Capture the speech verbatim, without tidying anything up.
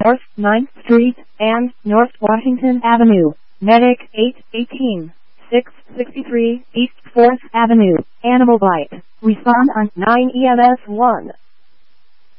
North ninth Street, and North Washington Avenue. Medic eight eighteen, six sixty-three East fourth Avenue. Animal bite. Respond on nine E M S one.